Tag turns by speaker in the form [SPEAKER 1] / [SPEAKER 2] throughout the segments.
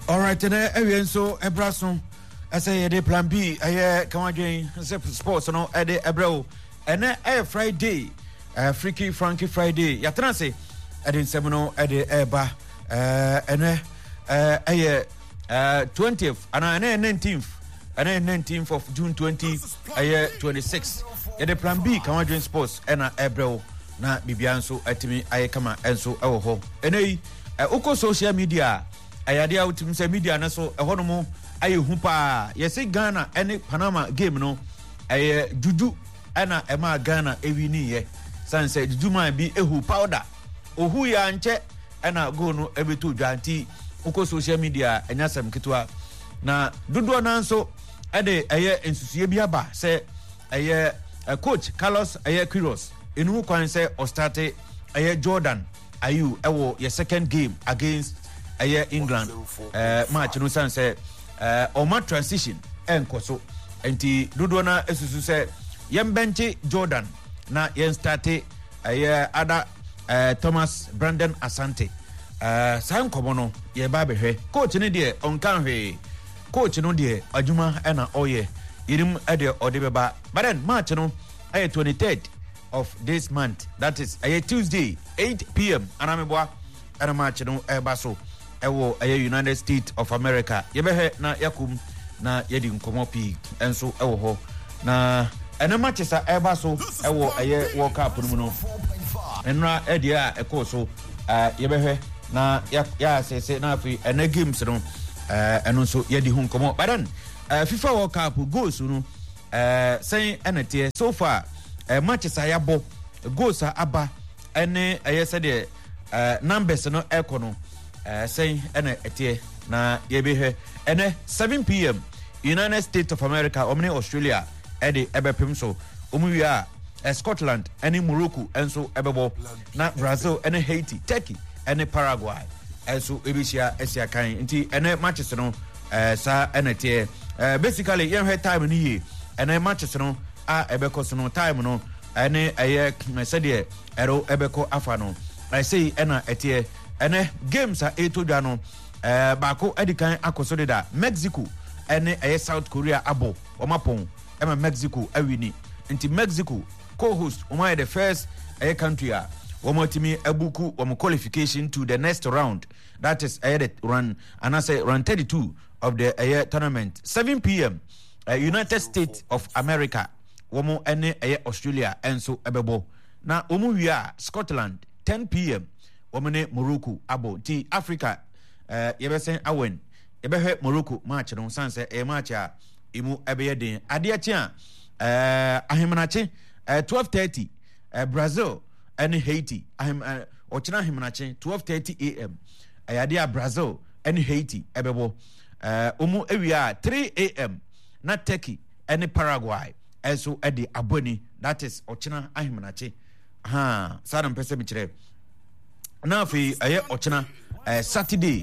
[SPEAKER 1] All right, and so Ebrason, I say the plan B, come again, sports, no, Eddie Ebro, and Friday, Freaky Frankie Friday, Yatranse, Eddie Semino, Eddie Eba, and 20th, and 19th, and 19th of June 2026. The plan B, come again, sports, and Ebro, na Bibianso, Etimi, Ayakama, and so, oh, and Oko social media. Ayade out say media na so eho no mo aye hu pa yesi Ghana ene Panama game no aye juju ana ema Ghana ewi ni ye san say juju man bi ehu powder ohu ya nche ana go no ebeto dwanti uko social media enya sam kitwa na dodo na nso ade aye ensusuye bi aba say aye coach Carlos aye Quiros enu kwan say o start aye Jordan Ayew ewo ye second game against England match no san say oma transition enkoso enti dodo na esusu say yem benchi Jordan na yen start ada Thomas Brandon Asante san komo no ye ba behwe coach ne de onkan hwe coach no de adwuma na oye yirim ade odebeba but then match no 23rd of this month, that is Tuesday 8 p.m. anameboa ana match no baso ewo United States of America yebehe na yakum na yedi nkomo pi enso ewo ho na ena match sa baso ewo World Cup no no enra edia ekoso yebehe na ya sese na afi ena games no eno so yedi hu nkomo but then FIFA World Cup goals no saying enete so far matches ayabo goals aba ene said the numbers no ekono saying ene etie na yebehwe ene 7 p.m. United States of America omni Australia ede ebepem so omuwia Scotland ene Morocco enso ebebo na Brazil ene Haiti Turkey ene Paraguay enso ebisia esia kan nti ene matches no sa ene tie basically yen time ni ye ene matches no ebeko no time no ene said the ero ebeko afa no I say ena etie ene games etodwa no bako edikan akosode da Mexico ene South Korea abo omapon Mexico awini nti Mexico co-host the first country omotimi ebuku qualification to the next round, that is run 32 of the tournament. 7 p.m. United States of America womo ene Australia enso ebebo na omu wia Scotland 10 p.m. womene Morocco abo ti Africa yebesen awen yebehwe Morocco match no sanse match a imu ebeyeden adeachi ahimanachi 12:30 Brazil and Haiti ochina ahimanachi 12:30 a.m. ayade Brazil and Haiti ebebo omu ewia 3 a.m. na Turkey and Paraguay also at the aboni, that is ochina ahimanachi sadam pese bichire na fi ochina Saturday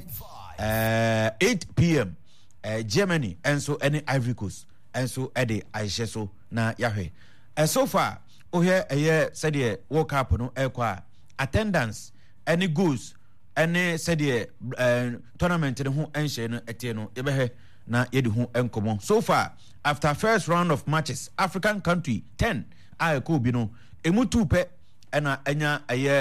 [SPEAKER 1] 8 p.m. Germany and so any Ivory Coast and so ede aishe so na yahwe so far here said the World Cup no ekwa attendance any goals any said the tournament no ho enhye no etie no ebehe na yedi ho enkomo so far after first round of matches African country 10 ayeko bi no emu 2 pe na anya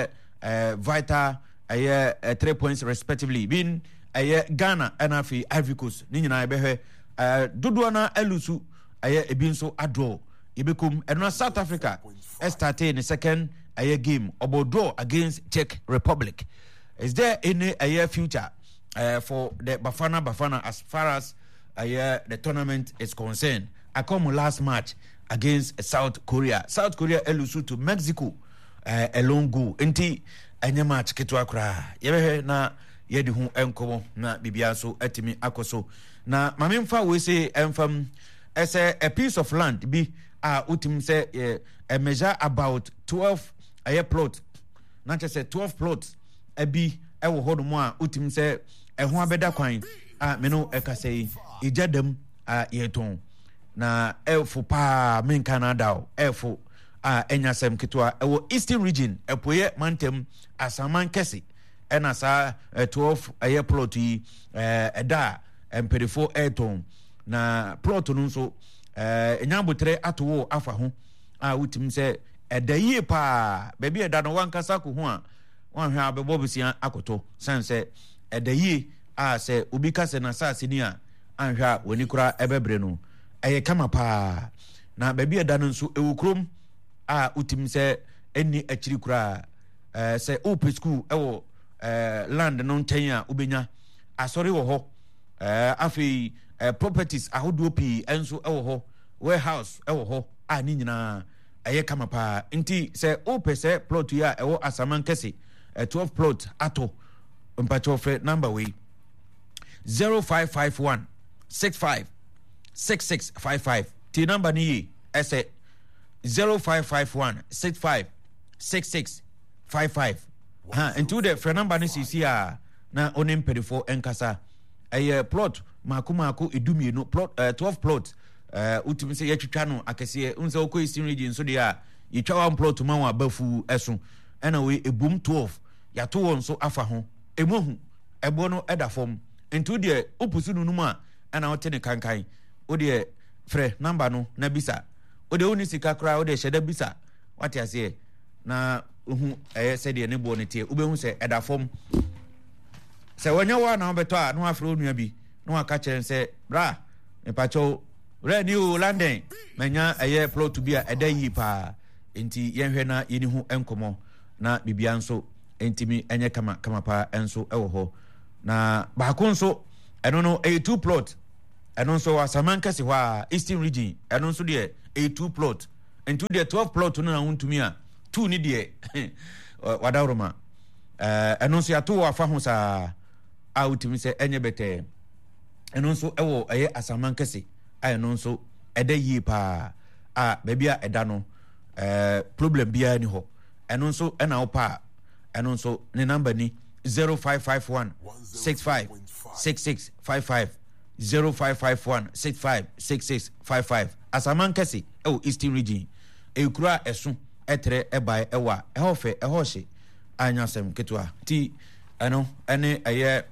[SPEAKER 1] vital 3 points respectively being Ghana and afi Ivory Coast ni nyina ebehwe dodo na elusu ebinso adro yebekum and South Africa started in the second game about draw against Czech Republic. Is there any future for the Bafana as far as the tournament is concerned? I come last match against South Korea elusu to Mexico alone go enti enya match ketwa kra yebehe na yedi hu enkomo na bibia so atimi akoso na mamemfa we say emfam as a piece of land bi utim say a measure about 12 plot not just 12 plots bi ewo hodomo a utim say eho abeda kwan meno ekasei ijadam yeton na elfo pa men Canada elfo enyasem kitwa ewo Eastern region epoye mantem asaman kesi ɛna saa 12 ɛyɛ plot yi ɛda mpedifo ɛton na plot no nso enyabotre ato wo afa ho a wotim sɛ ɛda yie pa baabi ɛda no wankasa ko ho a wanhwɛ abɛbɔ besia akoto sanse ɛda yie a sɛ obi ka sɛ na saase ni a anhwɛ a wani kora ɛbɛbrɛ no ɛyɛ kama pa na baabi ɛda no nso ewukrom a wotim sɛ ɛni akyiri kora sɛ open school ɛwɔ land no nkyɛn a wobɛnya asɔre wɔ hɔ afei properties ahodoɔ pii ɛnso ɛwɔ hɔ warehouse ɛwɔ hɔ a ne nyinaa ɛyɛ kama paa nti sɛ wopɛ sɛ plot yi a ɛwɔ Asaman Kɛse 12 plot ato mpakyɛw frɛ number wei 0551 65 6655 ti number ni yi ɛsɛ 0551 65 6655 nti wode frɛ number no sisi a na one mpɛdifo ɛnkasa ɛyɛ plot maako edumienu plot 12 plot utumi sɛ yɛtwitwa no akɛseɛ unse okɔ Eastern region so de a yɛtwa one plot ma wa bafu ɛso ɛna we ebum 12 yato wɔn so afa ho emohu ɛbo no ɛda fam nti de opusu no mu a ɛna wote ne kankan wo de frɛ number no na bisa wo de oni sika kra wo de hyɛda bisa wate aseɛ na ohu ɛyɛ sɛ de ne bo ne tie wo behu sɛ ɛda fam sɛ wɔnyɛ wa na wobɛtɔ a no afrɛ onua bi no aka kyerɛ sɛ bra mepakyɛw rani o London manya ɛyɛ plot bi a ɛda yi pa enti yɛnhwɛ na yɛni ho enkomo na bibia nso entimi enye kama pa enso ɛwɔ hɔ na baako nso ɛno no A2 plot ɛno nso Asaman Kɛse hɔ a Eastern region ɛno nso deɛ A2 plot enti deɛ 12 plot no na wontumi a 2 ni deɛ wadawroma ɛno nso yato wɔ afa ho saa a wotumi sɛ enye bɛtɛ ɛno nso ɛwɔ ɛyɛ Asaman Kɛse ɛno nso ɛda yie pa a baabi a ɛda no problem biara ni hɔ ɛno nso ɛna wo pa ɛno nso ne number ni 0551 65 6655 0551 65 6655 Asaman Kɛse ɛwɔ Eastern region ekura ɛso ɛtrɛ ɛbae ɛwɔ ɛhɔfɛ ɛhɔhye anyasɛm ketewa ti ɛno ɛne ɛyɛ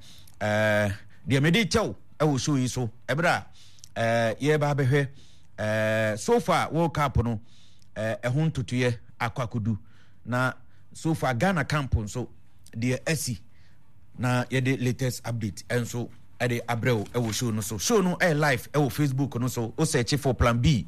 [SPEAKER 1] deɛ mede kyɛw ɛwɔ show yi so ɛbra yɛba bɛhwɛ so far World Cup no ɛho ntotoyɛ akwakudu na so far Ghana camp nso deɛ asi na yɛde latest update ɛnso ɛde abrɛw ɛwɔ show no live ɛwɔ Facebook no so o search for Plan B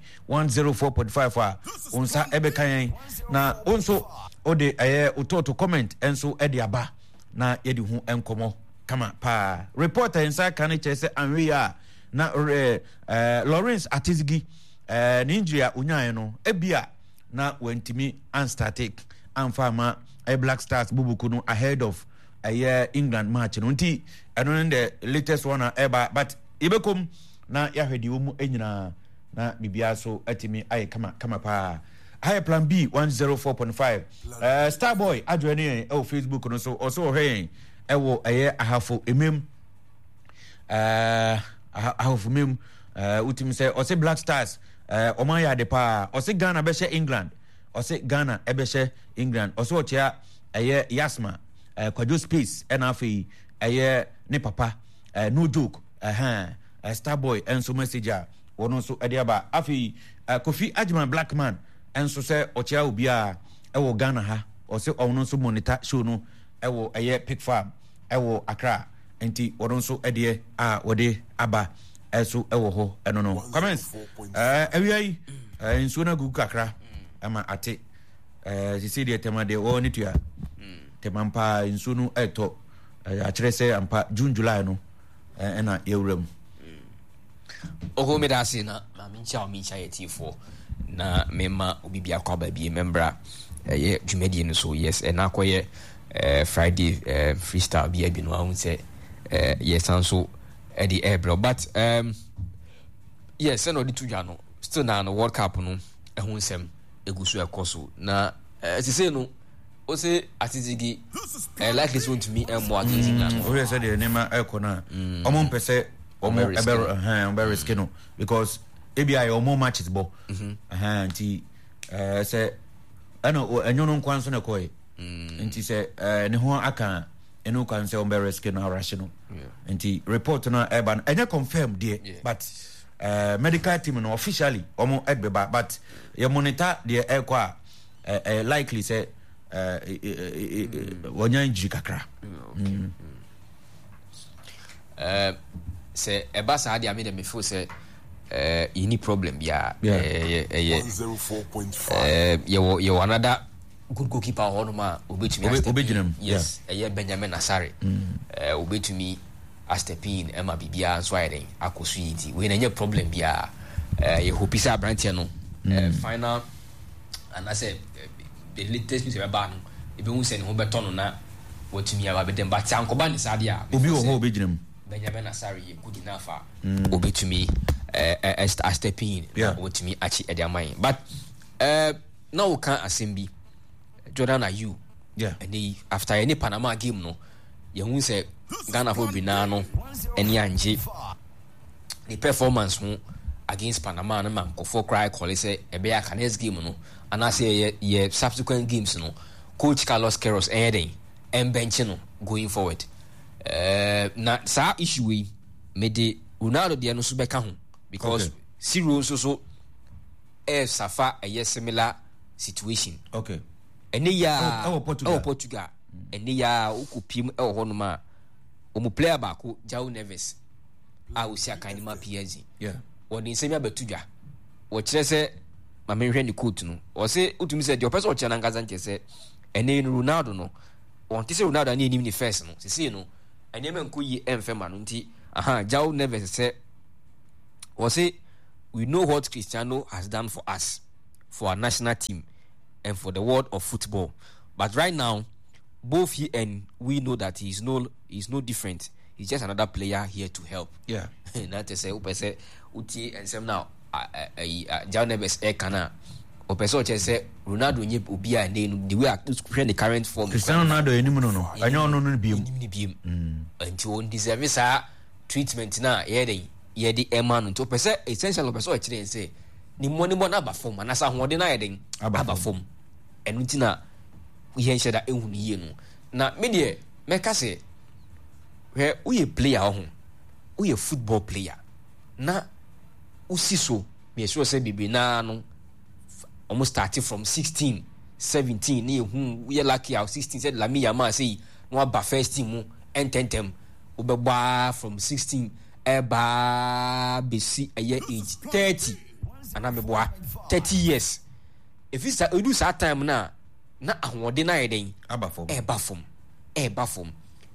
[SPEAKER 1] 104.5 a onsa ɛbɛka yɛn na onso o de utoto comment ɛnso ɛde aba na yɛde ho ɛnkɔmɔ kama pa reporter inside kan kyerɛ sɛ anwe a na Lawrence Atizigi ne injury a onyae no ebia na wantimi unstatic amfama Black Stars bubuku no ahead of England match no nti eno the latest one eba but ibekom na yahwedi wo mu enyina na bibia so atimi aye kama pa high Plan B 104.5 Starboy adwene Facebook no so also hwen ewo ahafo emem ahafo mem utimi say o say Black Stars oman ya de pa o say Ghana be hye England o say Ghana e be hye England o so chia Yasma Kwadwo Space and afi ne papa no joke Starboy enso messenger wono so aba afi Kofi Ajman Blackman enso se ochia obia ewo Ghana ha o se ono so monitor show no ewo Pig Farm ewo Accra enti wono so a wode aba eso ewo ho eno no comments awiai enso na gugu kakra ama ate sisi de tema de wo nitua temampa enso no eto a kyerɛ sɛ ampa June July no ɛna yɛwuram
[SPEAKER 2] oho me da se na ma mencha o mencha yetifo na mema obi bia kwa ba bi membra ye dwumadi no so yes na akoye Friday freestyle bia bi no ahun sɛ yes anso the airbro but yes no di tudwa no still na no World Cup no ehun sem egusu ekoso na sise no o say Atizigi like this one to me and more Atizigi
[SPEAKER 1] o say the name ekona omo mpese omo ebe risk no because ABI omo matches bo nti say ana enyo no nkwan so na koy nti say ne ho aka eno kan say on be risk na rational nti report na eba enye confirm there but medical team no officially omo edbeba but you monitor the ekwa likely say wonya injury kakra
[SPEAKER 2] say eba sa dia me dem feel say any problem yeah 104.5 you another good goalkeeper honoma obetumi yes Benjamin Asare obetumi astepin ema bibia so ayden akoso yiti we na nye problem bia ye hope say abrantie no final and I say the latest news about no e be hu say ne ho beto no na watumi aba bedem but ankoba ni sade a
[SPEAKER 1] obi wo ho obegyinam
[SPEAKER 2] Benjamin Asare ye good enough obetumi astepin watumi achi ediamai but now we can assembly Jordan Ayew and after any Panama game no you who say Ghana for Binano any anje the performance against Panama no man for cry call say e be a next game no and I say ye subsequent games no coach Carlos Queiroz and bench no going forward na sa issue we made Ronaldo de no so beka ho because Ciro so safa a similar situation ene ya Portugal ene ya ukupim honoma omu player ba ko João Neves a osia kanima PSG woni nsemi abatudwa wo kire se ma menhwe ni coat no o se utumi se de opese o kire na ngaza nke se ene Ronaldo no won ti se Ronaldo ani enim ni first no se no ene men ko yi emfema no nti João Neves se o se we know what Cristiano has done for us, for our national team, and for the world of football. But right now, both he and we know that he's no different. He's just another player here to help.
[SPEAKER 1] Yeah.
[SPEAKER 2] That is say uti and some now João Neves kana opese say Ronaldo nye obi a the way the current form.
[SPEAKER 1] Cristiano Ronaldo enimu no. Anyo no biem.
[SPEAKER 2] Until on deserve sa treatment na ye di emanu to pese essential pese o kire say ni money na ba form na sa hode na yeden aba form enu ti na ye nsheda ehunu ye no na me de meka se we uye player ho uye football player na usiso me sure say bibi na no almost starting from 16 17 ni hu we lucky out 16 said la mi yama say no aba first team mu ententem ubegba from 16 eba besi eye age 30 anameboa 30 years if it's a do that time na ahode na yeden eba form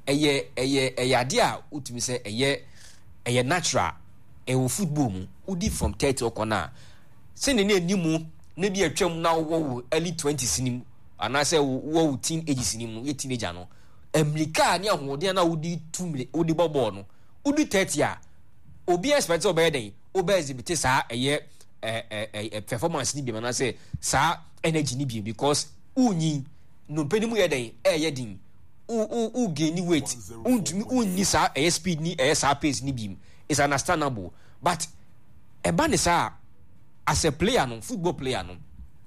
[SPEAKER 2] eye ade a utumi say eye natural e football mu udi from 30 okona se ne animu na bi atwam na wo early 20s nim ana say wo teen ages nim ye teenager no America ni ahode na udi 2 udi bobo no udi 30 a obi expect obey exhibit sa eye performance ni bi na say sa energy ni bi because unyi no penimu yeden yedin u gain weight unni sa speed ni sa pace ni bi is understandable but eba ni sa as a player no football player no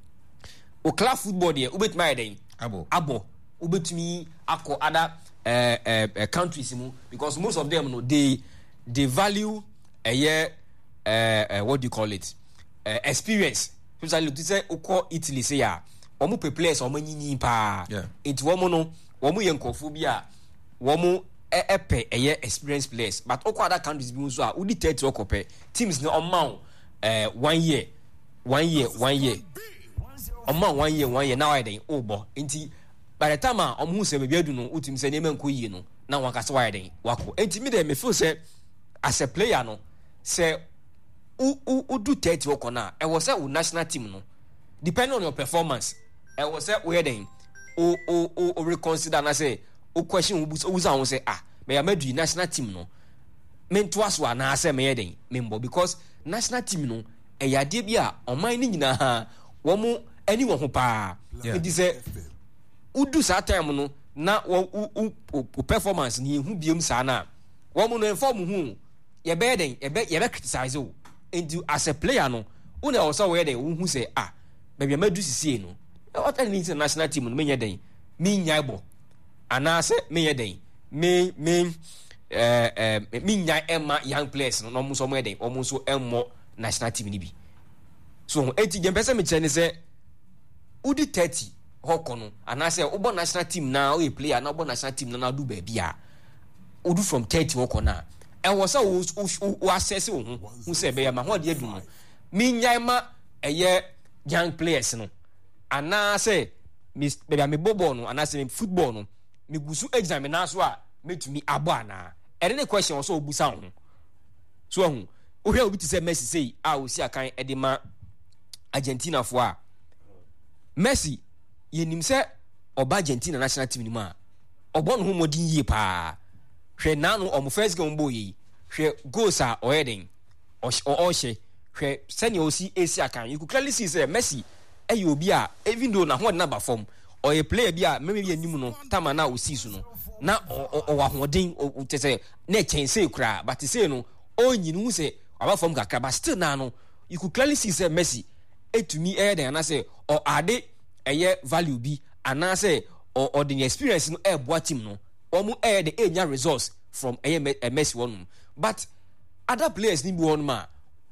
[SPEAKER 2] o club football there ubetuma yeden abo ubetumi akọ other countries mu because most of them no they value what do you call it experience. Especially to say uko Italy say ya omu pe players omu nyinyi pa it womu no womu yenkofu bia womu epe experience players but uko other countries bi so a udi 30 okope teams no amount 1 year amount 1 year now I dey obo enti by the time omu se be adu no utim se nemen ko yi no na wakase wa dey wako enti me dey me feel say as a player no say u do 30 work on na e was say national team no depending on your performance e was say we then o reconsider na say o question o say me ya madu national team no men to aso na say me then member because national team no e ya de bia oman ni nyina ha wo mu ani wo ho pa it is say u do that time no na o performance ni hu biem sa na wo mu no inform hu ye be then ye be criticize o and as a player no una also we dey hu say baby madu sisi no what an international team no menye den me nyaibo ana say menye den me nya Emma young players no mo so mo eden o mo so emmo national team ni bi so enti je pese me chene se udi 30 hoko no anase ubo national team na o player na ubo national team na do ba bia udu from 30 hoko na e wo se wo assess wo hu se be ya ma ho de adu no me nya ma eye young players no anase me bobo no anase me football no me gusu exam na so a metumi abo ana ene question also obusa ho so hu o hwe obi ti say Messi say o si akan e de ma Argentina fo a Messi yenim say oba Argentina national team ni ma obo no ho modin yie pa hwe na no o mo first game bo yi hwe goals a o eden o hwe sani o si esi akan you could clearly see say Messi e obi a even though na ho na ba form or a player bi a maybe anim no tama na o si so no na o wa hoden o te say na chense kura but say no o nyinu say aba form kakra but still na no you could clearly see say Messi etumi den na say or ade eye value bi ana say or the experience no e boa team no o mu the enya results from Messi one but other players ni bi one ma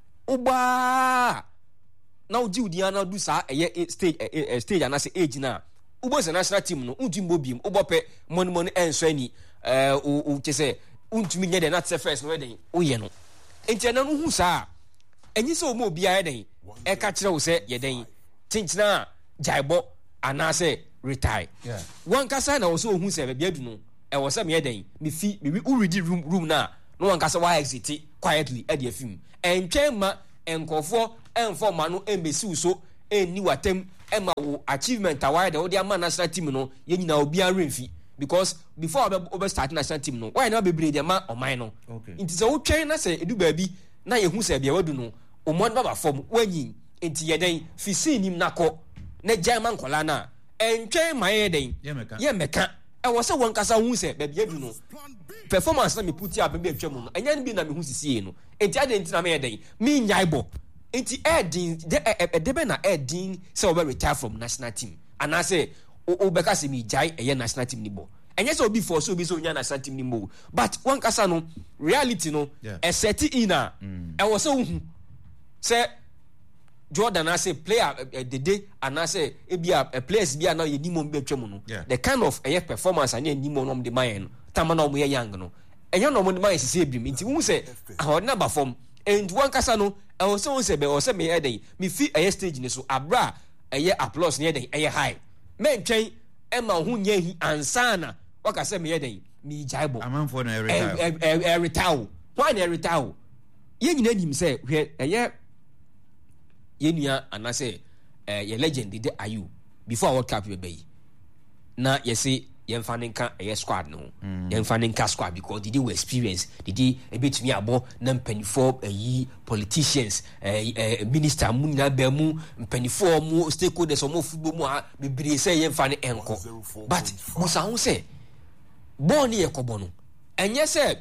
[SPEAKER 2] oba now Diana do sa stage and I say age na ubo se national team no unjimbo biem ubope money enso ani o che say untumi nye de na tse first no den o ye no enti na no hu sa enyi se o mo bia den e ka kire wo se ye den tintina jaibo ana se retire one kasa na wo so hu se be bia du no e wo se me den me fi me we ready room na no one kasa wa exit quietly e de film entwen ma enkofo enforma no embesi so eni watem ema wo achievement award de odi national team no ye nyina obi an remfi because before obe start national team no why na be brede ma oman no nti se wo twen na se edu ba bi na ye hu se bia wadu no omon baba form wanyin nti ye den fisi nim nakọ na German kola na entwen ma ye den ye meka e wo se won kasa hu se ba bia du no performance na me puti abebe atwam no enya bi na me hu sisi no enti ade nti na me ye den mi nyaibo enti Edin debe na Edin say obe retire from national team and I say obeka se mi jai eye national team ni bo enye say obi for so obi so nya national team ni mo but one kasa no reality no e set in a e was so say Jordan I say player the day and I say e bia players bia na ye ni mo be twam no the kind of performance and ni mo no de man tama na mo ye young no enye no mo de man sisi ebrim enti hu say ahod na ba form and one kasa no I was so say be o say me eden me fi aye stage ni so abra aye applause ni eden aye high men twen e ma ho nya hi ansana waka say me eden me jaibo
[SPEAKER 1] amanfo na
[SPEAKER 2] retire why na retire ye nyina nim say hwe aye ye nua anase ye legend de ayu before World Cup be na ye say yen faninka aye squad no yen faninka squad because did you experience did a bit me abo na mpanifo ayi politicians minister mu na ba mu mpanifo mu stakeholders mu football mu a bebre say yen fani enko but musa hu say born ye kobo no enye say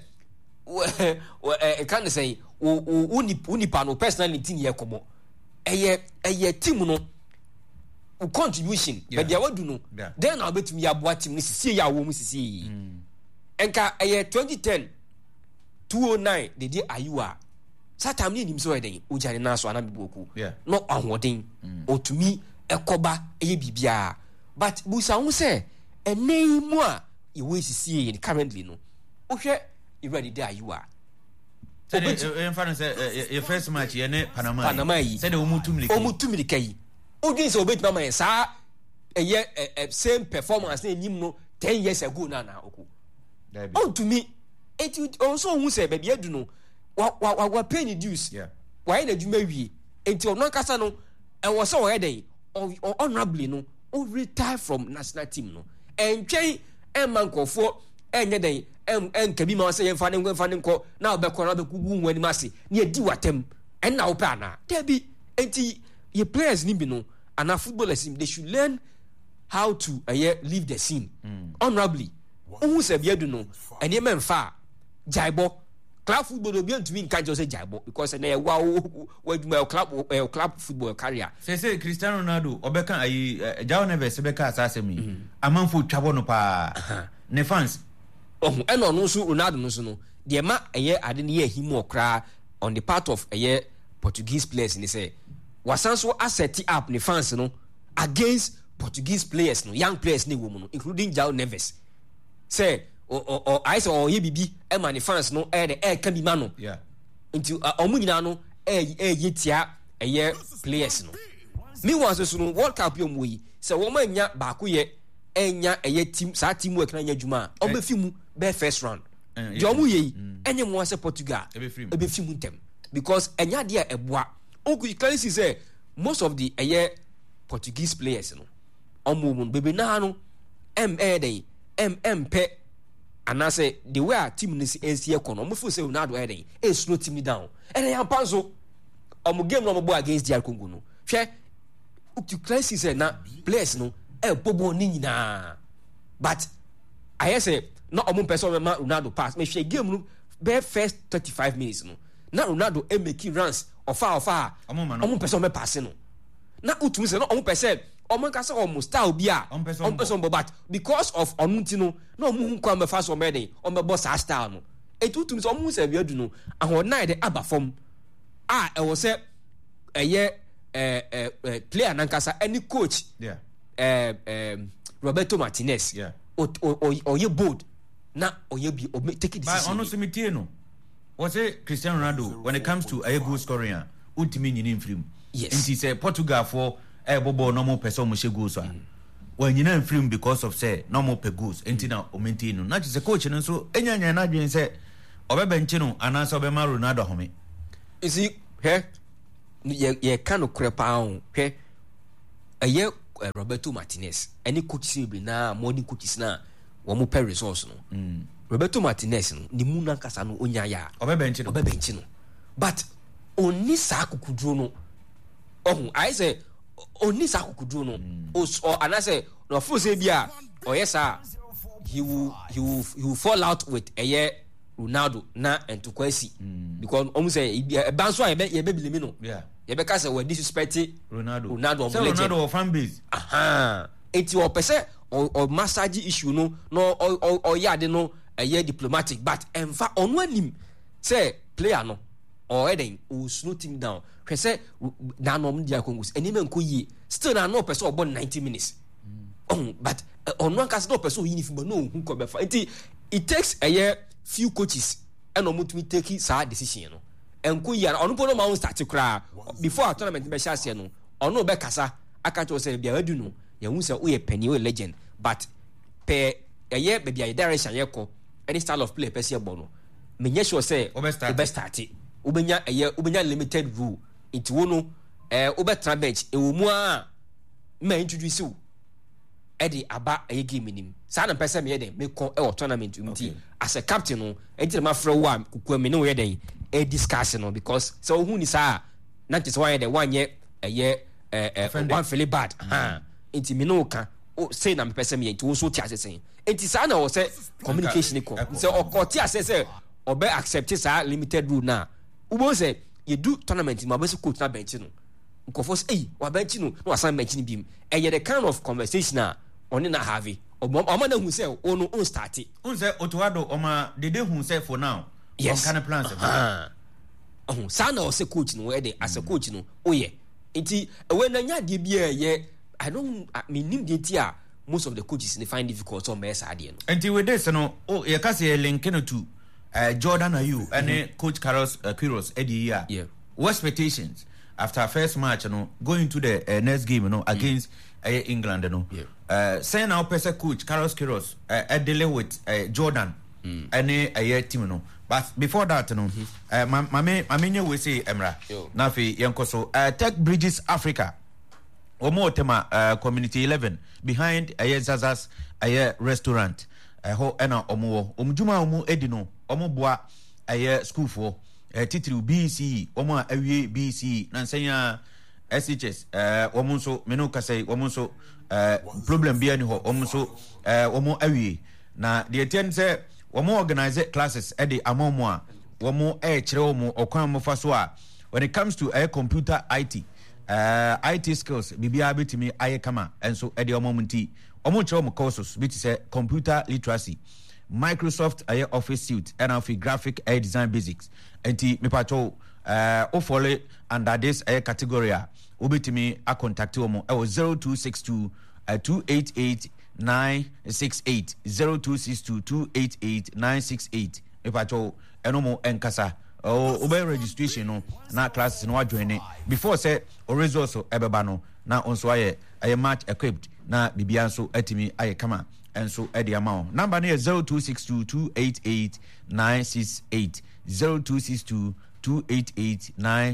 [SPEAKER 2] can say unipa no personality ye kobo eye team no contribution but dia wadu no then na betumi aboa team ni sisi ya wo mu sisi enka 2010 209 they dey ayua satam ni nim so eden ojare na so ana biboku no ahoden otumi ekoba eye bibia but busa hu say enei mu a ye we sisi currently no ohwe e ready dey ayua
[SPEAKER 1] in fact say your first match ye ne Panama say the omutumli kai Odin so bet mama sa same performance na enyim no 10 years ago na oku. On to me it also who say baby adu no wa pay ni dues. Why na djuma wie enti ono kasa no e wo so we den honorably no o retire from national team no. Entwen mankofo enye den kabi ma say yemfa ne nko na obekọ na obekugu nwani mase na edi watem en na opa na. Debi enti your players ni bi no and our footballers they should learn how to leave the scene honorably who say be do no and ye men fa jaibo club football be to me can't just say jaibo because na wow club football career say Cristiano Ronaldo obeka ayi jawo ne be se beka asase mi amanfo twabo no pa ne fans
[SPEAKER 2] and on also Ronaldo no so no the ma I didn't hear him or cry on the part of Portuguese players and they say wasanso asset up the fans no against Portuguese players no young players ni woman no including João Neves say or I saw or bibi e man the fans no the can be mano into omunyina no yetia players no me was so no World Cup yom we say woman nya baako ye enya team sa team work na nya djuma obefimu be first round the omu ye enye mo say Portugal ebefimu ntem because enya dia eboa you can see say most of the Portuguese players no omo bebe na no day pe and I say the way our team is NCA kono omo feel say Ronaldo day e slow team down and yan panzo omo game no mo against DR Congo no hwe you can see say na players no bobo ni nyina but I say no omo person me Ronaldo pass me hwe game no be first 35 minutes no na Ronaldo making runs ofa omo person me pass no na utumi say no omo person omo ka say omo style bia omo person but because of onunti no na omo hu kwa me fa so me den omo bo sa style no etutumi say omo say bia du no ahona de aba form e wo say player nankasa any coach Roberto Martinez oye bold na oye bi o take decision
[SPEAKER 1] by ono simitie no was it Cristiano Ronaldo when it comes to a goal scoring ultimate in film
[SPEAKER 2] yes
[SPEAKER 1] and he said Portugal for bobo normal person mo she goals when you know film because of say normal per goals entina o maintain no na just coach no so enya na dwen say obebenchi no anasa obema Ronaldo home
[SPEAKER 2] you see ye kan okrepa on Roberto Martinez any coach be na morning coaches na wo mo per resource no Roberto Martinez no ni mu nankasa no onya ya obebenchi no but oni sa akukuduro no I say oni sa akukuduro no or and I say no for say bia yes sir he will fall out with Ronaldo na entukwasi because almost say banso ye be bilimi no ye be ka say we disrespect
[SPEAKER 1] Ronaldo fan base
[SPEAKER 2] enti o pese o massage issue no o yade no diplomatic but enfa onu anim say player no or eden o slow team down say na no dia kongus enime nko yi still na no pese o 90 minutes but onu an kase no pese o uniform no hu ko be fa enti it takes few coaches and omutumi take sa decision no enko yi onu po no ma start kra before our tournament be share no onu be kasa aka to say bia adu no ye hu say o ye penny o legend but pe be bia direction ye ko any style of play person bo no menye sure say o be start ubenya limited rule it wo no obetra bench e wo mu a ma introduce you edi aba game nim sa na pese me yeden me ko tournament umti as a captain no edi ma fra wa kuku me no yeden discuss no because so who ni sa na tse wa yeden one ye one feel bad enti me no ka o say na me pese me enti wo so ti asese enti sa na o say communication ko say o ti asese obe accept sa limited rule na ubo say you do tournament ma be so coach na bench no nkofo say wa bench no na wasan bench ni bim the kind of conversation oni na have oma na hu say onu on start
[SPEAKER 1] say Otuado oma dede hu say for now
[SPEAKER 2] yes
[SPEAKER 1] on kind of plans
[SPEAKER 2] sana o say coach no we dey as a coach no oye enti we na nya de bia I don't nim de ti a most of the coaches they find difficult on mess ade no
[SPEAKER 1] enti we dey no ye ka say link no to Jordan Ayew and coach Carlos Queiroz Eddie here what expectations after first match going to the next game against England say now person coach Carlos Queiroz dealing with Jordan and a team but before that my we say Emra nafi yankoso Tech Bridges Africa omo tema community 11 behind Zaza's restaurant ho ena omo omjuma omo edino omo boa school for titiri BC omo awie BC nansanya SHS omo so meno kasai omo so problem bia ni ho omo so omo awie na the ten say omo organize classes e de amomo a omo kire omo okwan mo fa so a when it comes to computer IT IT skills bibia betimi aye kama enso e de omo munti omo kire omo courses bit say computer literacy Microsoft Office suite and of graphic design basics. Enti me pacho o follow under this category obetimi a contact omo 0262 288 968 0262 288 968 me pacho enomo enkasa obe registration no na classes no adjoine before say o results ebeba no na onso aye match equipped na bibia nso atimi aye kama enso edi amount number no 0262 288 968 0262 288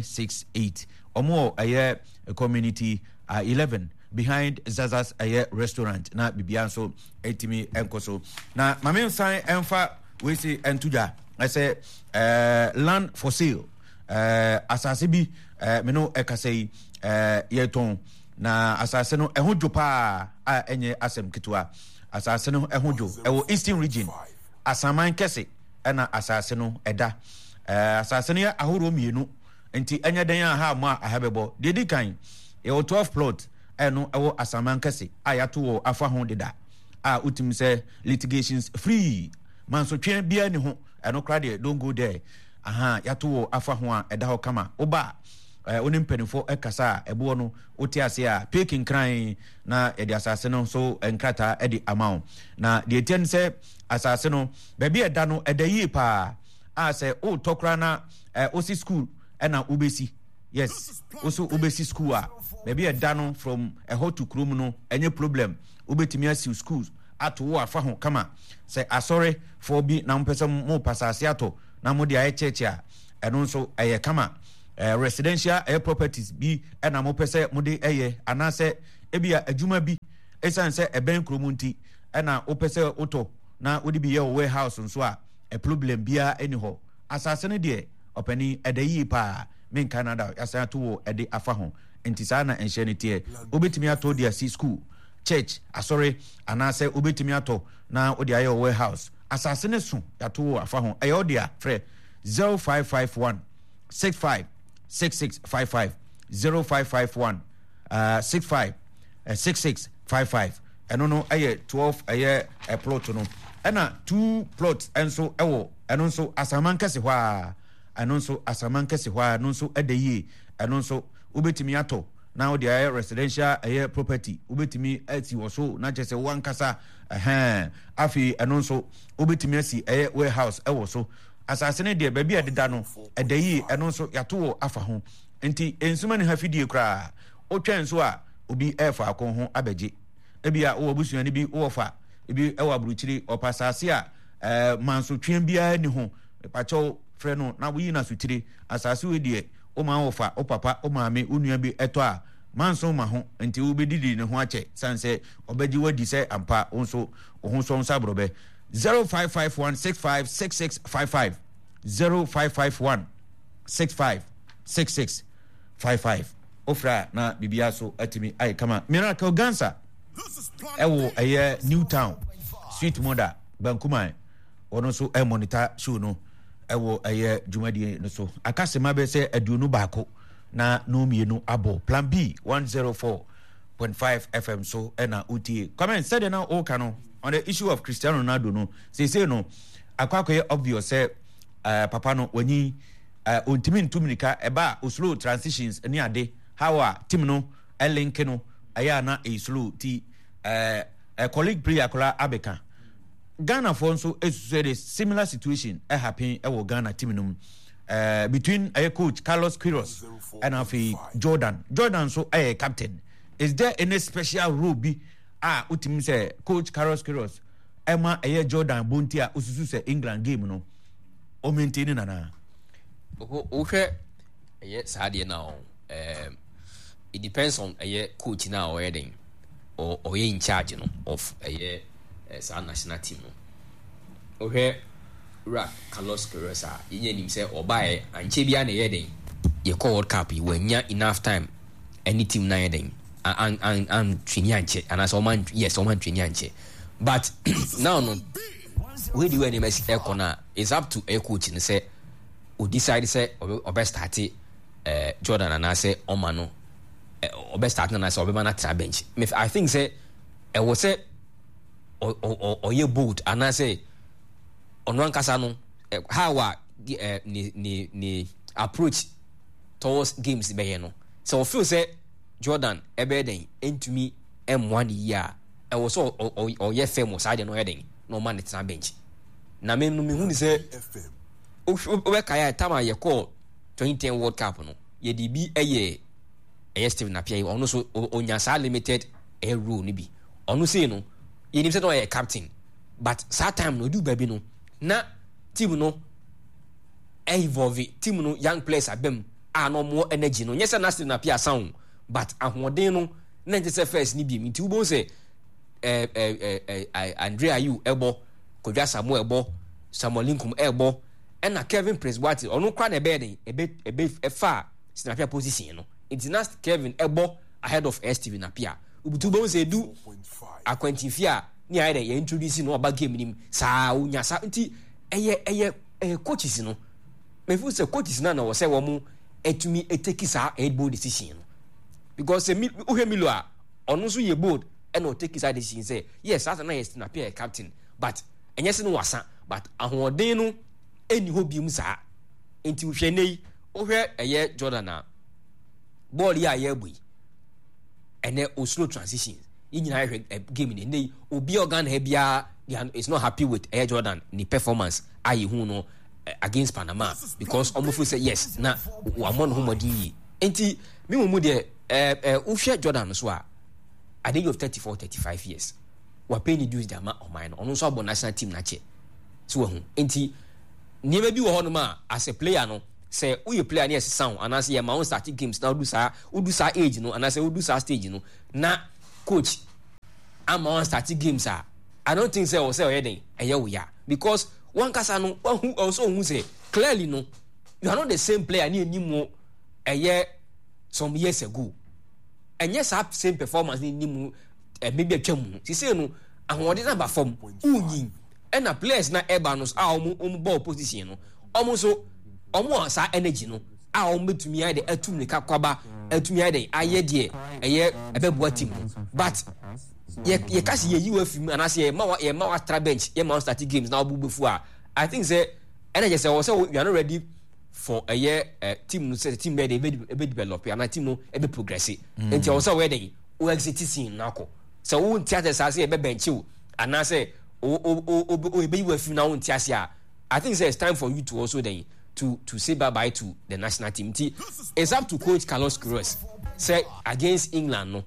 [SPEAKER 1] 968 omo aye community 11 behind Zaza's aye restaurant na bibia nso atimi enkoso na mame nsan emfa we say entuja I say land for sale asase bi me no ekasei yeton na asase no ehudwo pa a enye asem kitwa asase no ehudwo ewo eastern region asaman kese na asase no eda asase no ya ahoro mienu enti enye den a ha ma ahabebo dedi kan ewo 12 plot eno ewo asaman kese ayato wo afa ho deda a utim say litigations free man so twen bia ni ho eno kra de don't go there yato wo afa ho a eda ho kama oba oni mpanifo ekasa ebo no oti ase a peking kran na edi asase no so enkrata edi amount na de etian se asase no baby eda no eda yi pa a se o tokra na osi school na ubesi yes also ubesi school a baby eda no from a hot to krum no enye problem ubetimi asi schools ato wo afa ho kama se asore for bi na mpesa mo pasase ato na mo de aye cheche a eno so eye kama residential properties bi na mo pese mo de eye anase ebia adwuma bi esan se eben kromunti na o pese oto na odi bi ye warehouse nso a problem bia eni ho asase ne de opani edayi pa men Canada asa to wo ede afa ho enti sa na enhye ne tie obetimi ato dia si school church asore anase obetimi ato na odi aye warehouse asase ne so yato afa ho aye odia frɛ 0551 65 6655 0551 65 6655 eno no aye 12 aye a plot no ena 2 plots enso ewo eno nso asaman kase hwa eno nso asaman kase hwa eno nso edayi eno nso obetimi ato na odi aye residential aye property obetimi ati wo so na chese wankasa afi eno nso obetimi asi aye warehouse ewo so asase ne de baabi adeda no edayi eno nso yato wo afa ho enti ensuma ne hafidie kra otwa nso a obi efa akon ho abeje ebia wo busuani bi wo fa ebi ewa buruchiri opasase a manso twen bia ni ho pacho frɛ no na wo yi na sutire asase we de o ma wo fa o papa o ma me onua bi eto a manso ma ho enti wo bedidi ne ho ache sanse obaji wadi se ampa onso ohun so nsabrobe 0551656655 0551 656655 ofra na bibia so atimi ai kama Miracle Gansa ewo eye Newtown Sweet Mother Bankuman ono so e monitor show no ewo eye dwumadi no so akasema be se aduonu baako na no mienu abo plan B 104.5 FM so na UTA comment said na o kano on the issue of Cristiano Ronaldo no say no akwakoye obvious say papa no wani ontimi ntumnika eba slow transitions ni ade how a team no link no aya na slow ti colleague player kola abeka Ghana for so said a similar situation happen Ghana team no between coach Carlos Queiroz and Jordan so captain. Is there any special rule be utim say coach Carlos Queiroz Emma Jordan Bontia ususu say England game no o maintain na
[SPEAKER 2] okay yes hard now it depends on coach now or heading or in charge no of sa national team no okay ra Carlos Queiroz yenye nim say obae anche bia na heading ye call World Cup wanya enough time any team na heading and twinianche and as oman yes oman twinianche but now no we do any mess corner is up to a coach and say we decide say obe start Jordan and I say omano obe start na say obe man at bench I think say was say or ye boot and I say ono ankasa no how ni approach towards games be no so I feel say Jordan ebeden entumi M1 year e was so or ye famous side no heading no man it's na bench na me hu ni say we kaya time ye call 2010 World Cup no ye di bi eye Steve Napier ono so onya sa limited a rule ni bi ono say no ye nim say no ye captain but that time no do baby no na team no evolve team no young players abem no more energy no yes na Steve Napier sound but ahoden no na nje first ni bi nti wo bon say Andrea Ayew ebo Kodwa Samuel ebo Samuel Lincoln ebo and Kevin Presbyterian ono kwa na ebe fa Napier position no it's not Kevin ebo ahead of Steve Napier ubutu bon say do akwantifia ni aye dey introduce no about game nim sa unya sa nti eye coaches no me feel say coaches na wo say wo mu etumi eteki sa head board decision because me uhemilo a ono so ye board and o take side decision say yes as na yes na Napier captain but enye se no wasa but ahoden no eni ho bi mu sa enti uhwe nei uhwe eye Jordan na ball ya ye bui ene o slow transitions inyina game ni nei obi organ he bia is not happy with Air Jordan ni performance ayi hu no against Panama because almost say yes na wamon hu modi enti me mu de uhwe Jordan so a at the age of 34-35 years we pay ni dues dama o mine no so abo national team na che so hu enti niema bi wo ho no ma as a player no say who you player near sound and as your my own starting games now do sa age no and as say do sa stage no na coach am on starting games I don't think say o say oyeden eye wo ya because one kasa no who also who say clearly no you are not the same player ni enimu eye some years ago and yes have same performance ni enimu maybe atwam si say no ahode na ba form unyin and a players na ebanos ball position no almost omo sa energy no betumi ade atum ne kakwaba atumi ade aye de eye ebebua team but ye kasi ye UFM anase ye ma extra bench ye ma start games na obubefu I think say energy say you are not ready for a year team no say team be develop and team no e be progress enti also we dey o exit scene na ko so wo ntia say e be bench o anase o e be UFM na wo ntia I think say it's time for you to also then to say bye to the national team. It's up to coach Carlos Queiroz say against England no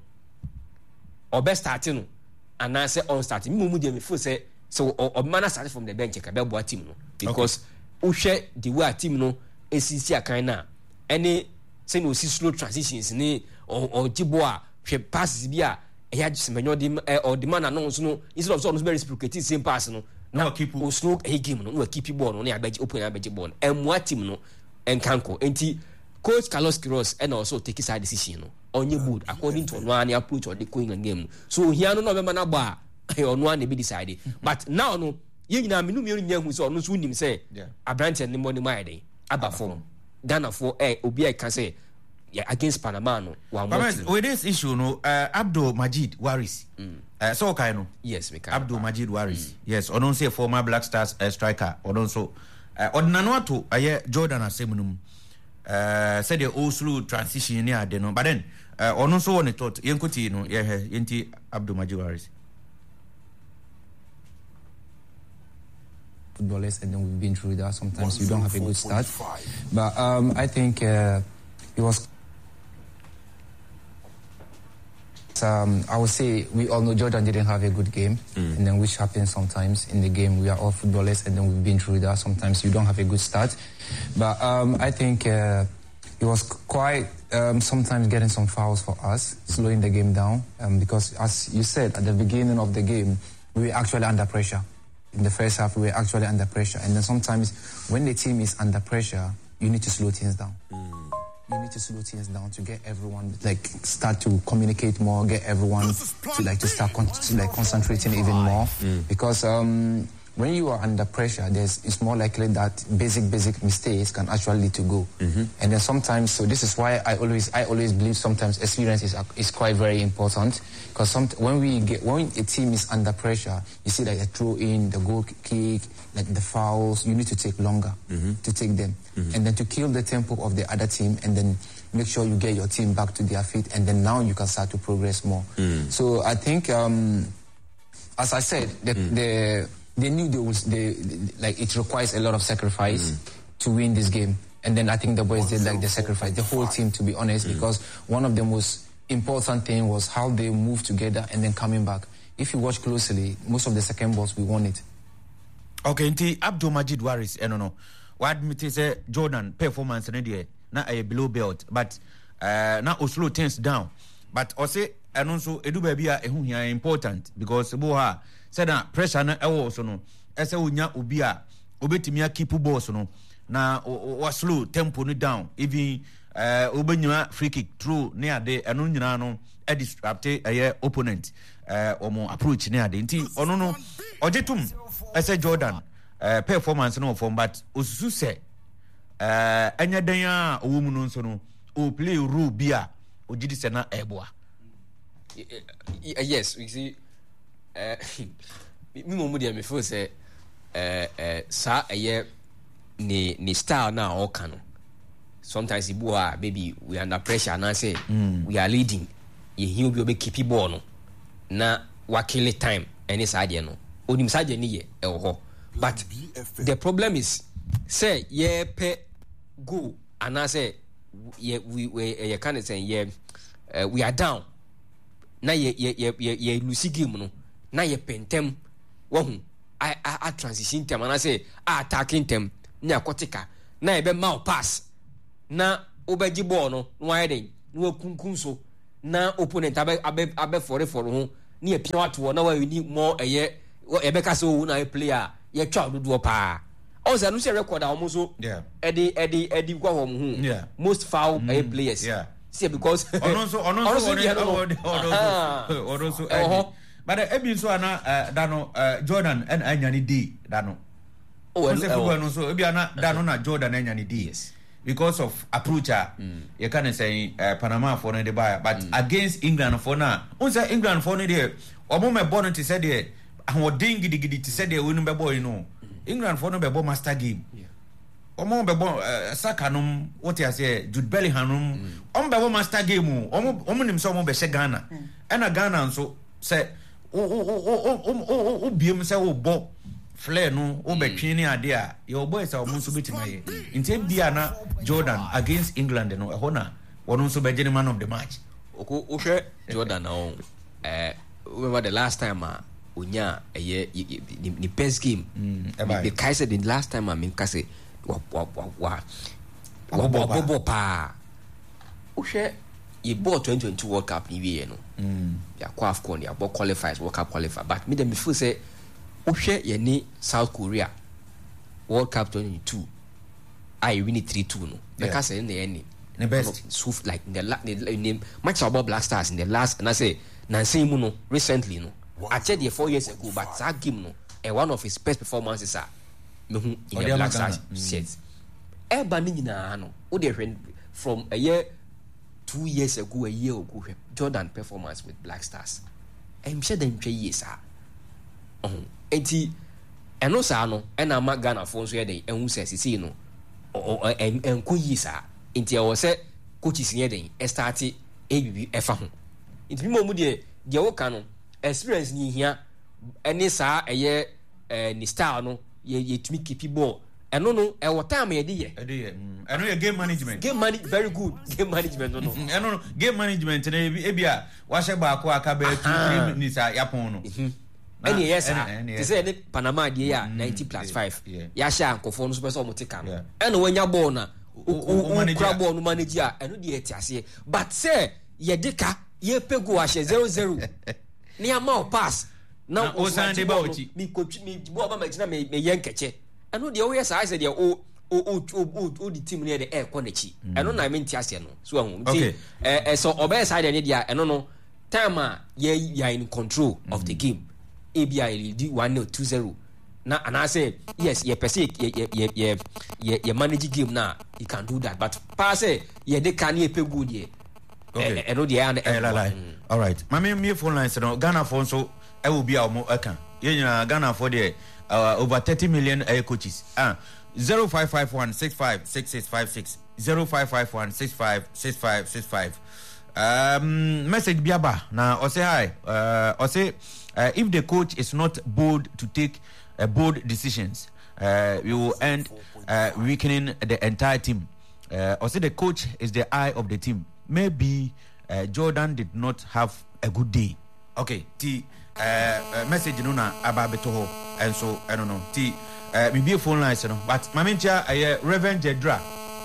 [SPEAKER 2] or best starting no and I say on starting me dey me feel say so or man start from the bench ka be boa team no because who share the way team no ACC akan na any say no see slow transitions ni or jiboa hwe passes bi a e ya semenyo di or the man announce no instead of so no be reciprocating same pass no now keep o slow a game no keep ball no na abeji open abeji ball emwa team no enkanko enti coach Carlos Queiroz and also take his decision no onye board according to one approach or the going game so here no be na ba on one be decide but now no ye nyina menu nya hu so no so nim say abrante ne money mai dey aba form Ghana for obi can say against Panama no one
[SPEAKER 1] with this issue no Abdul Majid Waris so okay no
[SPEAKER 2] yes we can
[SPEAKER 1] Abdul Majid Waris yes onon say former Black Stars striker onon so odnano ato aye Jordan asemunum said the all slow transition near the no but then onon so one thought yenkoti no yenti Abdul Majid Waris
[SPEAKER 3] footballers and then we've been through that sometimes you don't have a good start but I think it was I would say we all know Jordan didn't have a good game and then which happens sometimes in the game. We are all footballers and then we've been through that. Sometimes you don't have a good start. But I think it was quite sometimes getting some fouls for us, slowing the game down because as you said at the beginning of the game, we were actually under pressure. In the first half, we were actually under pressure. And then sometimes when the team is under pressure, you need to slow things down. You need to slow things down to get everyone start to communicate more, get everyone to start concentrating even more. Because when you are under pressure, it's more likely that basic mistakes can actually lead to goal. And then sometimes, so this is why I always believe sometimes experience is quite very important, because when a team is under pressure, you see like a throw in, the goal kick, like the fouls, you need to take longer to take them, and then to kill the tempo of the other team, and then make sure you get your team back to their feet, and then now you can start to progress more. So I think, as I said, they knew like it requires a lot of sacrifice to win this game, and then I think the boys did like the sacrifice, the whole team, to be honest, because one of the most important thing was how they moved together and then coming back. If you watch closely, most of the second balls we won it.
[SPEAKER 1] Okay, nti Abdul Majid Waris, no. What admit say Jordan performance na a below belt, but na slow things down. But also and also edu baby a ehu hia important, because boha said that pressure na ewo so no ese unya obi a obetimi keep ball so no na wa slow tempo no down, even obenyima free kick through near the eno nyina no e disrupt opponent omo approach near the nti ono no ojetum ese Jordan performance no form, but osusu se enya dan a owomu no so no o play role bia ogidi se na eboa.
[SPEAKER 2] Yes, we see me mo dia me feel say sa ni style na o kan. Sometimes ibu baby we under pressure na say we are leading, you will be keep ball no na wa kill time any side no onim side ni ye ho. But the problem is say ye pe go and I say we can say we are down na ye lose game no na ye pentem wahu I transition time and I say attacking them na kotika na ye be mal pass na obeji ball no why den no kunkun so na opponent abe for ho na ye pia wato na we need more ye be ka so na player ye twa do pa also no say record almost so Eddie kwa hu most foul players see because
[SPEAKER 1] also but ebi so ana dano Jordan and anyani D dano no so ebi ana dano na Jordan anyani D, yes, because of approach you can say Panama for no the buy, but against England for na unsa England for no there omo me born to say there ahodin gidigidi to say there we no be boy no England for no be master game. Omo be Saka num what you say Jude Bellingham on be master game omo nim so omo be she Ghana and Ghana so say o biem say o bo flare no o be twin ade a your boy say omo so betima ye nti bia na Jordan against England no e ho na wono so be the man of the match
[SPEAKER 2] o hwe Jordan no remember the last time Unya the best game the Kaiser the last time I mean Kase wa pa uhwe ye ball 2022 World Cup ni wie no ya kwa AFCON ya ball qualifiers World Cup qualifier, but me dem feel say uhwe ye ni South Korea World Cup 2022 I win 3-2 no because say in the end
[SPEAKER 1] the best
[SPEAKER 2] so like the match about Black Stars in the last, and I say Nancy Muno recently no I checked the 4 years ago, but that game no one of his best performances in the Black Stars set. Everybody no from a year 2 years ago, a year ago, Jordan performance with Black Stars. I'm sure them 3 years and also no and I'm Ghana phones where they and who says see no and ko years until I was said coaches here then started ABB efa. It be more the okano experience ni here any sa eye ni style no ye tumi keep ball eno no e what time ye dey
[SPEAKER 1] eno ye game management
[SPEAKER 2] very good game management no
[SPEAKER 1] eno no game management na e bia wa hye ba ko aka ba 2 minutes yapon no
[SPEAKER 2] any yes they say the Panama dey ya 90+5 ya hye ankofo no so person motika no eno wanya ball na o grab ball no manage a eno dey etiase, but say ye deka ye pego a hye 0-0 ni ama pass na
[SPEAKER 1] o san de ba ochi
[SPEAKER 2] mi coach mi bo ba ma tina me yenkeche eno de o yes I said o the team near the air konechi eno na me ntiase no so hu so obey side ne dia eno no time you are in control of the game ABI lead 1-0 2-0 na and I say yes ye per se ye manage game na you can do that but pass say ye de can ye pe good ye okay no dey and
[SPEAKER 1] all right me phone line say no Ghana phone so I will be our mo aka ye Ghana for there over 30 million coaches 0551656656 0551656565 message biaba na or say hi or say if the coach is not bold to take bold decisions we will end weakening the entire team or say the coach is the eye of the team maybe Jordan did not have a good day okay message no na ababeto ho and so I don't know me be phone line no but mamincha Reverend Jedra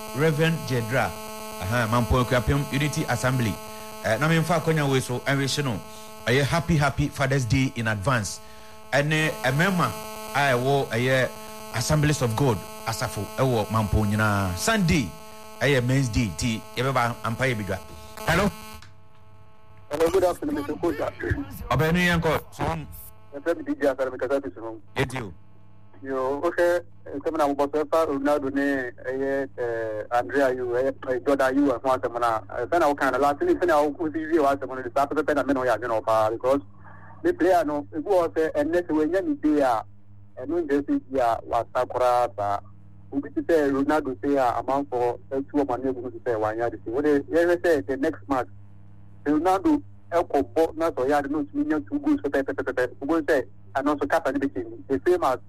[SPEAKER 1] Mampo Kwapem Unity Assembly na me mfa konya we so and we no happy Father's Day in advance and a member I wo Assemblies of God asafo ewo Mampo nyina Sunday Men's Day ti yebeba ampaye bidwa hello
[SPEAKER 4] good afternoon Mr. Kocha
[SPEAKER 1] Obenu yanko so
[SPEAKER 4] DJ after me kaza bisu
[SPEAKER 1] edio
[SPEAKER 4] yo okay semana mo boso fa Ronaldo ne Andrea you Jordan you and one semana sana o kana last ni sana o ku TV wa semana sa pe na me no ya no pa because the player no e go say ennet we nya ni dey a eno ndesi ya wa sakura ba ubi say Ronaldo say amount for 2 money go say wa nya dey what they say the next match Ronaldo Elko na so ya no tumi nya 2 goals pepe go say and also cap and the same as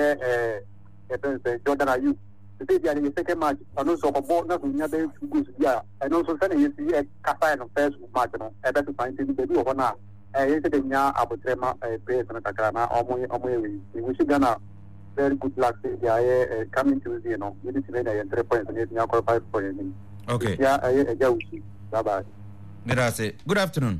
[SPEAKER 4] Jordan Ayew. The the second match and also ball na so nya 2 goals ya and also say you see Kapa no first match no e be to find the do ho na you say the nya abotrema players na kakra na omo we wish Ghana very good luck they coming Tuesday you know you need to win 3 points and you nya 5 points
[SPEAKER 1] okay
[SPEAKER 4] yeah bye bye.
[SPEAKER 1] Good afternoon.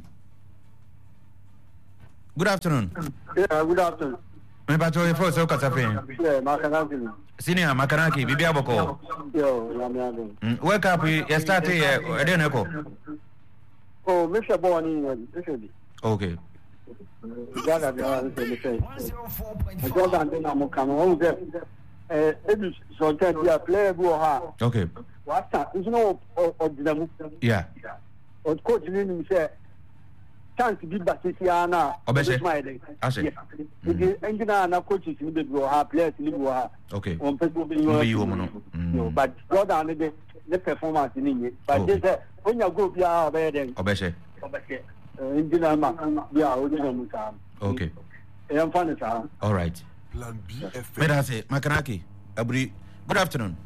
[SPEAKER 1] Good afternoon.
[SPEAKER 4] Yeah, good afternoon.
[SPEAKER 1] Me bacho e first o kasafin.
[SPEAKER 4] Yeah, Makanaki.
[SPEAKER 1] Senior Makanaki bibi aboko.
[SPEAKER 4] Yo, yamiago.
[SPEAKER 1] Wake up you start here edeneko.
[SPEAKER 4] Oh, Mr. Boni,
[SPEAKER 1] okay.
[SPEAKER 4] Ghana dey say. Jordan dey na mo kan o get edu so tell dia player go ha.
[SPEAKER 1] Okay.
[SPEAKER 4] What is no ordinary.
[SPEAKER 1] Yeah.
[SPEAKER 4] O coach ni say chance bi basisia na
[SPEAKER 1] obese ase
[SPEAKER 4] the engineer na coaches ni be go ha players ni go ha
[SPEAKER 1] okay
[SPEAKER 4] on people be
[SPEAKER 1] you
[SPEAKER 4] no but Jordan the performance ni but they say when you go bia obese engineer ma bia o dey no ka
[SPEAKER 1] okay
[SPEAKER 4] e am fan sa
[SPEAKER 1] all right plan B Medase Makanaki Abri good afternoon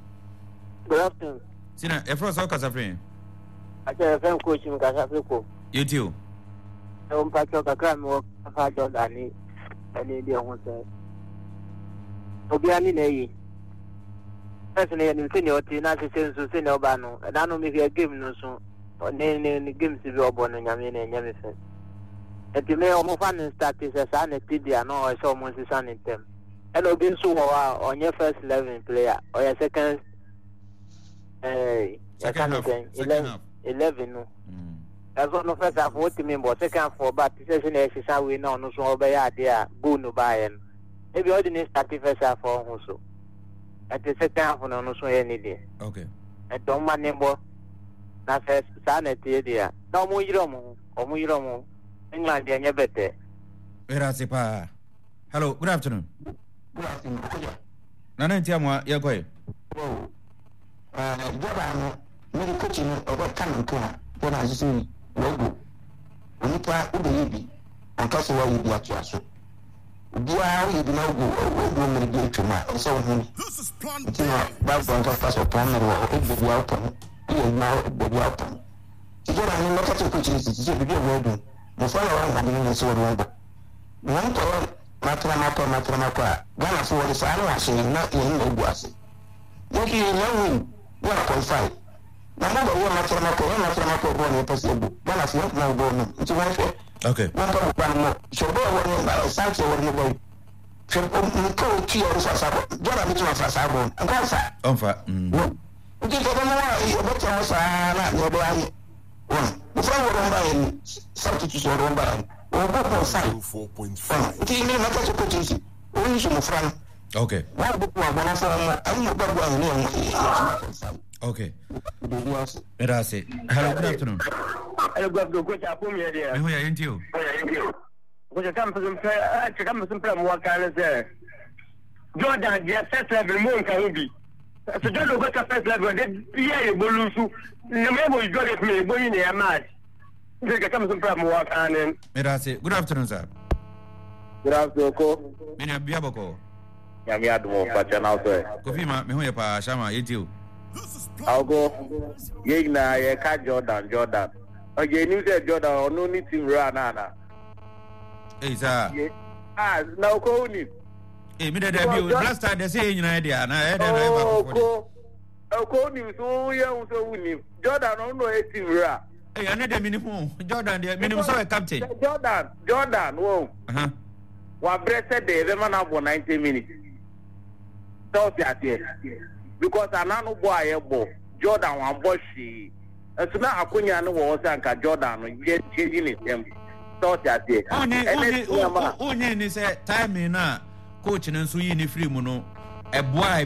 [SPEAKER 1] Sina efro so kasafrin
[SPEAKER 4] acha FM coach mi kasafrin ko
[SPEAKER 1] you too
[SPEAKER 4] Pacho kakra mo fa Jordan ni ani dia ho se obiani na yi esene ni se ni oti na se sensu se ni oba no na no mi game no so ne game si bi obo no nyame na nyame se eti me o mo fa ni start se sa na tidia no o so mo si sa ni tem and obi nso wo a onye first 11 player or your second
[SPEAKER 1] second half
[SPEAKER 4] 11 no as one of us have what mean but second for but session exercise we know no so be idea go no buy maybe all the next 30 first half for also at the second half no so any day
[SPEAKER 1] okay
[SPEAKER 4] and don't man nembo na first sanity dia no mo yiro mo England dia nya bete
[SPEAKER 1] era sepa hello good afternoon nana ntiamwa yakoy
[SPEAKER 5] Jordan no coaching about coming to when I see logo onipa ubeyibi antoso wa yibi atuaso bua we be no go me dey tuma so hu tina ba go antoso pass upon me o bua upon you now bua upon Jordan no catch coaching is be go do mo follow on na ni so wo do wan to matra Ghana for the fire was na in Obuasi okay no 1.5 number one matrama born possible Ghana for na born it's one
[SPEAKER 1] okay
[SPEAKER 5] one more so go one by Sancho one boy so ko ti o fa sa Ghana mi tuma fa sa born and sa
[SPEAKER 1] on fa
[SPEAKER 5] okay ko na o bo tama sa na no bo ani mo fa wo ron ba ni substitute ron ba o bo 4.5 ti ni na ka ko ti o ni so mo fra
[SPEAKER 1] Okay.
[SPEAKER 5] Why book one I'm not going
[SPEAKER 1] Okay. That's it. Hello, good afternoon.
[SPEAKER 4] Hello, good afternoon. Coach Apum here.
[SPEAKER 1] Who are you?
[SPEAKER 4] Coach, come some plan what can I say? Jordan, the first level moon can be. So Jordan got a first level. Then yeah, Bolusu. No matter you got it, me, boy, in a match. They come some plan what can.
[SPEAKER 1] That's it. Good afternoon, sir.
[SPEAKER 4] Good afternoon, Coach.
[SPEAKER 1] Many of Biaboko.
[SPEAKER 4] Yami Admo, but you're not there.
[SPEAKER 1] Kofima, me who you pa Shama, you.
[SPEAKER 4] I'll go. Yeah, catch Jordan. Okay, you said Jordan or no need to run, Anna.
[SPEAKER 1] Hey, sir.
[SPEAKER 4] Now call him.
[SPEAKER 1] Hey, me that you last time they say in idea, and I had
[SPEAKER 4] call him so young, so we need Jordan. I don't know anything.
[SPEAKER 1] Hey, another minimum. Jordan, the minimum, sorry, captain.
[SPEAKER 4] Jordan, whoa. What breasted the man up for 90 minutes. So, because I know boy, Jordan, one boy, she. As soon as I couldn't was and Jordan, get changing it. Thought that day.
[SPEAKER 1] Only is a time in a coaching and so you free mono. A boy